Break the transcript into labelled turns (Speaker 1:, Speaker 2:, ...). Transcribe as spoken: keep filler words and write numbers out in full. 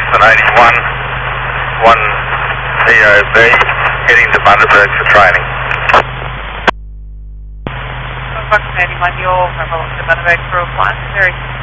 Speaker 1: Foxton eighty-one, one T O B, heading to Bundaberg for training.
Speaker 2: Foxton eighty-one, your Bravo to Bundaberg for a flight, very